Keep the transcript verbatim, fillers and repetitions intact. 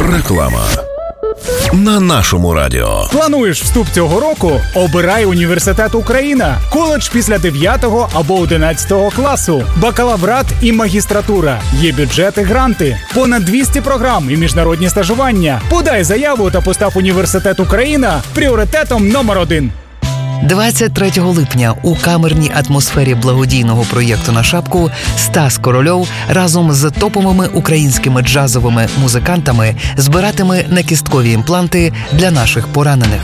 Реклама на нашому радіо. Плануєш вступ цього року? Обирай університет Україна. Коледж після дев'ятого або одинадцятого класу. Бакалаврат і магістратура. Є бюджети, гранти. Понад двісті програм і міжнародні стажування. Подай заяву та постав університет Україна пріоритетом номер один. двадцять третього липня у камерній атмосфері благодійного проєкту «На шапку» Стас Корольов разом з топовими українськими джазовими музикантами збиратиме некісткові імпланти для наших поранених.